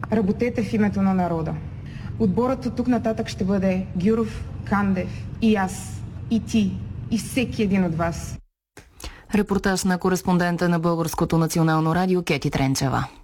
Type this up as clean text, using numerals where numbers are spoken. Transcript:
Работете в името на народа. Отборът от тук нататък ще бъде Гюров, Кандев и аз, и ти, и всеки един от вас. Репортаж на кореспондента на Българското национално радио Кети Тренчева.